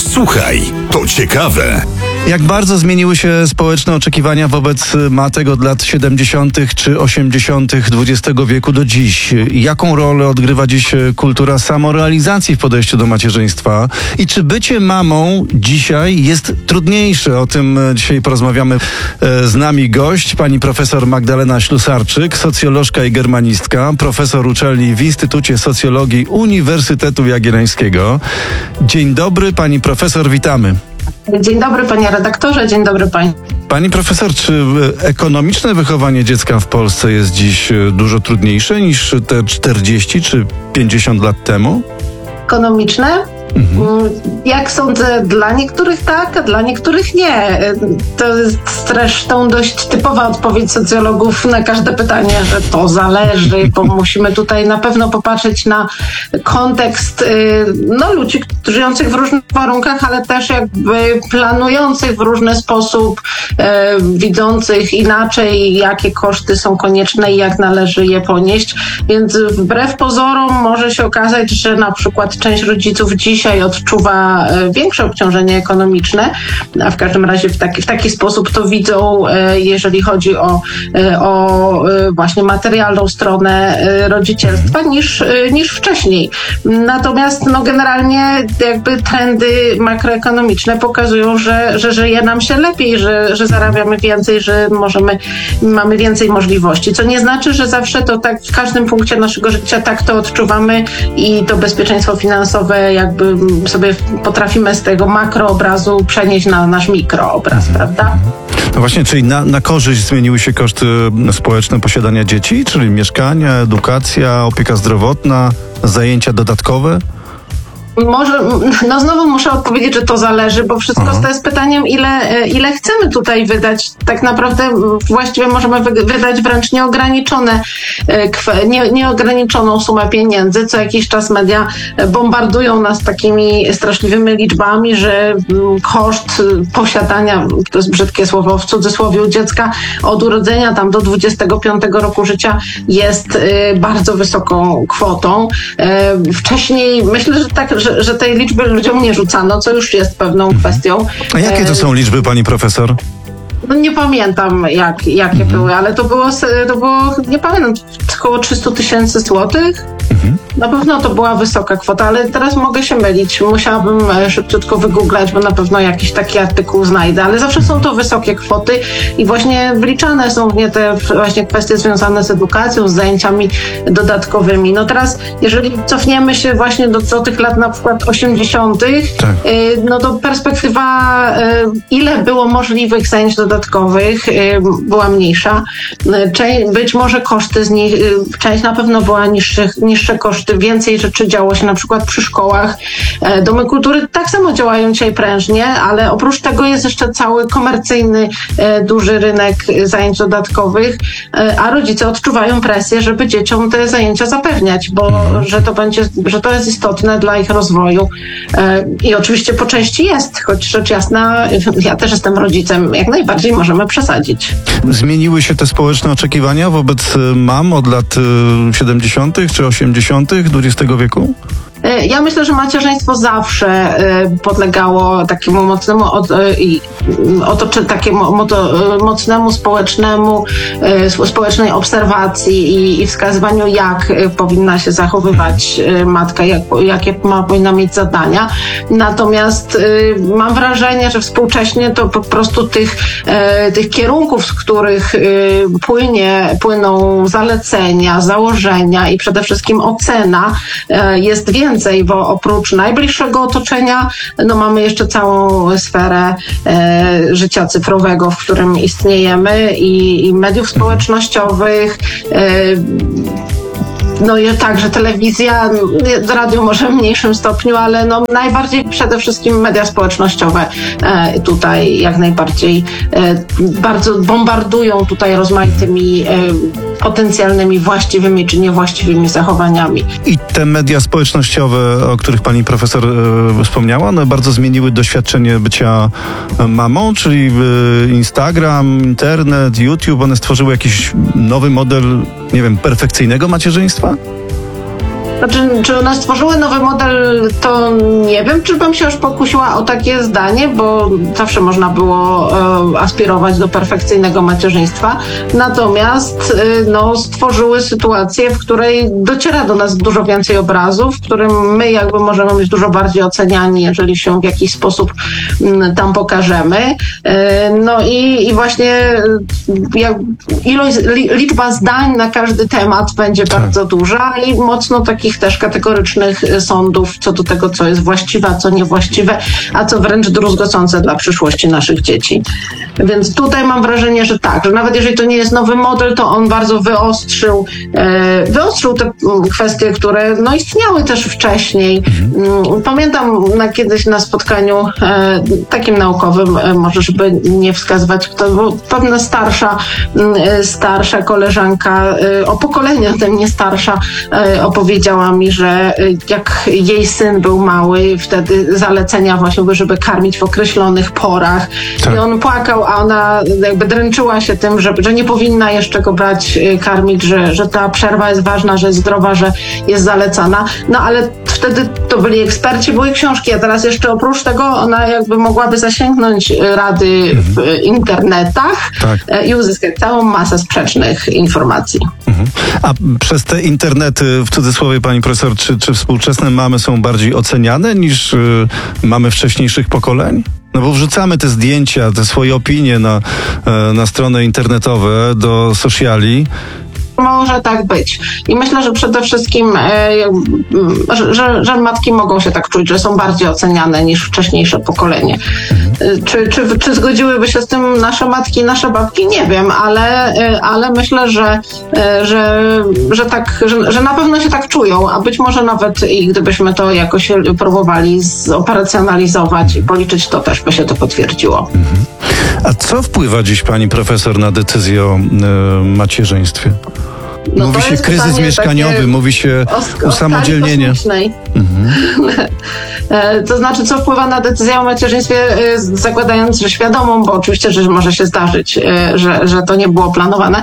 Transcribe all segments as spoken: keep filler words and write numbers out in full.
Słuchaj, to ciekawe. Jak bardzo zmieniły się społeczne oczekiwania wobec matek od lat siedemdziesiątych czy osiemdziesiątych dwudziestego wieku do dziś? Jaką rolę odgrywa dziś kultura samorealizacji w podejściu do macierzyństwa? I czy bycie mamą dzisiaj jest trudniejsze? O tym dzisiaj porozmawiamy. Z nami gość, pani profesor Magdalena Ślusarczyk, socjolożka i germanistka, profesor uczelni w Instytucie Socjologii Uniwersytetu Jagiellońskiego. Dzień dobry, pani profesor, witamy. Dzień dobry, panie redaktorze, dzień dobry pani. Pani profesor, czy ekonomiczne wychowanie dziecka w Polsce jest dziś dużo trudniejsze niż te czterdzieści czy pięćdziesiąt lat temu? Ekonomiczne? Mhm. Jak sądzę, dla niektórych tak, a dla niektórych nie. To jest zresztą dość typowa odpowiedź socjologów na każde pytanie, że to zależy, bo musimy tutaj na pewno popatrzeć na kontekst no, ludzi żyjących w różnych warunkach, ale też jakby planujących w różny sposób, e, widzących inaczej, jakie koszty są konieczne i jak należy je ponieść. Więc wbrew pozorom może się okazać, że na przykład część rodziców dziś dzisiaj odczuwa większe obciążenie ekonomiczne, a w każdym razie w taki, w taki sposób to widzą, jeżeli chodzi o, o właśnie materialną stronę rodzicielstwa niż, niż wcześniej. Natomiast no generalnie jakby trendy makroekonomiczne pokazują, że, że żyje nam się lepiej, że, że zarabiamy więcej, że możemy, mamy więcej możliwości, co nie znaczy, że zawsze to tak w każdym punkcie naszego życia tak to odczuwamy i to bezpieczeństwo finansowe jakby sobie potrafimy z tego makroobrazu przenieść na nasz mikroobraz, prawda? No właśnie, czyli na, na korzyść zmieniły się koszty społeczne posiadania dzieci, czyli mieszkania, edukacja, opieka zdrowotna, zajęcia dodatkowe? Może, no znowu muszę odpowiedzieć, że to zależy, bo wszystko Aha. to jest pytaniem, ile, ile chcemy tutaj wydać. Tak naprawdę właściwie możemy wydać wręcz nieograniczone, nie, nieograniczoną sumę pieniędzy. Co jakiś czas media bombardują nas takimi straszliwymi liczbami, że koszt posiadania, to jest brzydkie słowo w cudzysłowie, dziecka od urodzenia tam do dwudziestego piątego roku życia jest bardzo wysoką kwotą. Wcześniej myślę, że tak, że, że tej liczby ludziom nie rzucano, co już jest pewną kwestią. A jakie to są liczby, pani profesor? No nie pamiętam, jak, jakie mhm. były, ale to było, to było, nie pamiętam, około trzysta tysięcy złotych. Mhm. Na pewno to była wysoka kwota, ale teraz mogę się mylić. Musiałabym szybciutko wygooglać, bo na pewno jakiś taki artykuł znajdę, ale zawsze są to wysokie kwoty i właśnie wliczane są w nie te właśnie kwestie związane z edukacją, z zajęciami dodatkowymi. No teraz, jeżeli cofniemy się właśnie do, do tych lat na przykład osiemdziesiątych, tak. y, no to perspektywa, y, ile było możliwych zajęć dodatkowych, y, była mniejsza. Y, część, być może koszty z nich, y, część na pewno była niższych, niższe koszty. Więcej rzeczy działo się na przykład przy szkołach. Domy kultury tak samo działają dzisiaj prężnie, ale oprócz tego jest jeszcze cały komercyjny, duży rynek zajęć dodatkowych, a rodzice odczuwają presję, żeby dzieciom te zajęcia zapewniać, bo że to będzie, że to jest istotne dla ich rozwoju. I oczywiście po części jest, choć rzecz jasna, ja też jestem rodzicem, jak najbardziej możemy przesadzić. Zmieniły się te społeczne oczekiwania wobec mam od lat siedemdziesiątych czy osiemdziesiątych dwudziestego wieku? Ja myślę, że macierzyństwo zawsze podlegało takiemu mocnemu otoczeniu, takiemu mocnemu społecznemu, społecznej obserwacji i, i wskazywaniu, jak powinna się zachowywać matka, jak, jakie ma, powinna mieć zadania. Natomiast mam wrażenie, że współcześnie to po prostu tych, tych kierunków, z których płynie, płyną zalecenia, założenia i przede wszystkim ocena jest więcej. Więcej, bo oprócz najbliższego otoczenia, no mamy jeszcze całą sferę e, życia cyfrowego, w którym istniejemy i, i mediów społecznościowych, e, no i także telewizja, radio może w mniejszym stopniu, ale no najbardziej przede wszystkim media społecznościowe e, tutaj jak najbardziej e, bardzo bombardują tutaj rozmaitymi e, potencjalnymi właściwymi czy niewłaściwymi zachowaniami. I te media społecznościowe, o których pani profesor e, wspomniała, one bardzo zmieniły doświadczenie bycia mamą, czyli e, Instagram, internet, YouTube, one stworzyły jakiś nowy model, nie wiem, perfekcyjnego macierzyństwa? Znaczy, czy one stworzyły nowy model, to nie wiem, czy bym się już pokusiła o takie zdanie, bo zawsze można było e, aspirować do perfekcyjnego macierzyństwa. Natomiast e, no, stworzyły sytuację, w której dociera do nas dużo więcej obrazów, w którym my jakby możemy być dużo bardziej oceniani, jeżeli się w jakiś sposób m, tam pokażemy. E, no i, i właśnie jak, ilość, li, liczba zdań na każdy temat będzie tak bardzo duża i mocno takich też kategorycznych sądów co do tego, co jest właściwe, a co niewłaściwe, a co wręcz druzgocące dla przyszłości naszych dzieci. Więc tutaj mam wrażenie, że tak, że nawet jeżeli to nie jest nowy model, to on bardzo wyostrzył, e, wyostrzył te kwestie, które no, istniały też wcześniej. Mhm. Pamiętam na, kiedyś na spotkaniu e, takim naukowym, e, może żeby nie wskazywać kto, bo pewna starsza, e, starsza koleżanka, e, o pokolenie ode mnie starsza, e, opowiedziała mi, że jak jej syn był mały, wtedy zalecenia właśnie były, żeby karmić w określonych porach. Tak. I on płakał, a ona jakby dręczyła się tym, że, że nie powinna jeszcze go brać, karmić, że, że ta przerwa jest ważna, że jest zdrowa, że jest zalecana. No ale wtedy to byli eksperci, były książki, a teraz jeszcze oprócz tego ona jakby mogłaby zasięgnąć rady w internetach tak. i uzyskać całą masę sprzecznych informacji. Mhm. A przez te internety, w cudzysłowie pani profesor, czy, czy współczesne mamy są bardziej oceniane niż y, mamy wcześniejszych pokoleń? No bo wrzucamy te zdjęcia, te swoje opinie na, y, na strony internetowe do sociali. Może tak być. I myślę, że przede wszystkim, e, że, że, że matki mogą się tak czuć, że są bardziej oceniane niż wcześniejsze pokolenie. E, czy, czy, czy zgodziłyby się z tym nasze matki, nasze babki? Nie wiem, ale, e, ale myślę, że, e, że, że, tak, że, że na pewno się tak czują, a być może nawet i gdybyśmy to jakoś próbowali zoperacjonalizować i policzyć, to też by się to potwierdziło. Mhm. A co wpływa dziś pani profesor na decyzję o y, macierzyństwie? No mówi się kryzys mieszkaniowy, mówi się o, usamodzielnienie. Mhm. To znaczy, co wpływa na decyzję o macierzyństwie, zakładając, że świadomą, bo oczywiście, że może się zdarzyć, że, że to nie było planowane.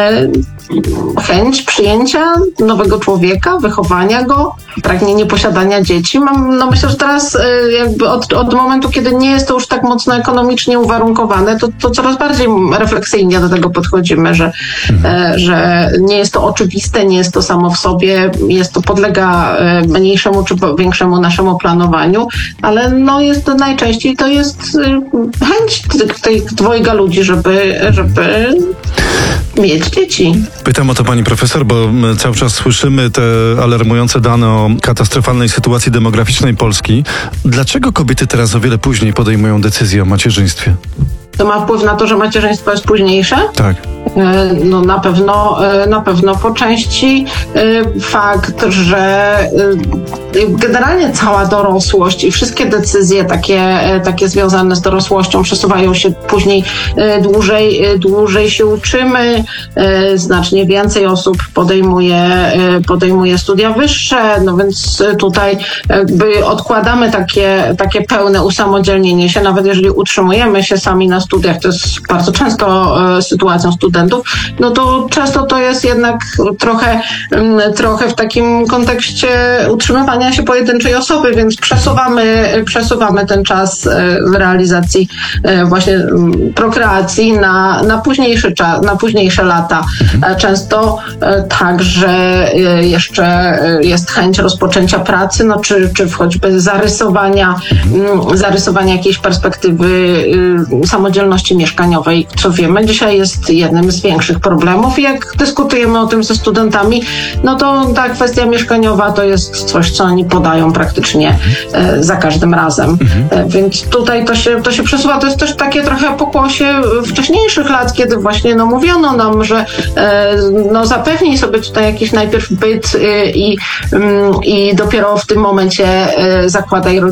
Chęć przyjęcia nowego człowieka, wychowania go, pragnienie posiadania dzieci. Mam, no myślę, że teraz jakby od, od momentu, kiedy nie jest to już tak mocno ekonomicznie uwarunkowane, to, to coraz bardziej refleksyjnie do tego podchodzimy, że, mhm. że nie jest to oczywiste, nie jest to samo w sobie, jest to podlega mniejszemu czy większemu naszemu planowaniu, ale no jest to najczęściej to jest chęć tych dwojga ludzi, żeby, żeby mieć dzieci. Pytam o to pani profesor, bo my cały czas słyszymy te alarmujące dane o katastrofalnej sytuacji demograficznej Polski. Dlaczego kobiety teraz o wiele później podejmują decyzję o macierzyństwie? To ma wpływ na to, że macierzyństwo jest późniejsze? Tak. No na pewno, na pewno po części fakt, że generalnie cała dorosłość i wszystkie decyzje takie, takie związane z dorosłością przesuwają się później dłużej, dłużej się uczymy, znacznie więcej osób podejmuje, podejmuje studia wyższe, no więc tutaj jakby odkładamy takie, takie pełne usamodzielnienie się, nawet jeżeli utrzymujemy się sami na studiach, to jest bardzo często sytuacją studentów, no to często to jest jednak trochę, trochę w takim kontekście utrzymywania się pojedynczej osoby, więc przesuwamy, przesuwamy ten czas w realizacji właśnie prokreacji na, na późniejszy czas, na późniejsze lata. Często także jeszcze jest chęć rozpoczęcia pracy, no czy, czy choćby zarysowania, zarysowania jakiejś perspektywy samodzielności mieszkaniowej, co wiemy, dzisiaj jest jednym z większych problemów i jak dyskutujemy o tym ze studentami, no to ta kwestia mieszkaniowa to jest coś, co oni podają praktycznie e, za każdym razem. E, więc tutaj to się, to się przesuwa. To jest też takie trochę pokłosie wcześniejszych lat, kiedy właśnie no, mówiono nam, że e, no, zapewnij sobie tutaj jakiś najpierw byt e, i, mm, i dopiero w tym momencie e, zakładaj rodzinę.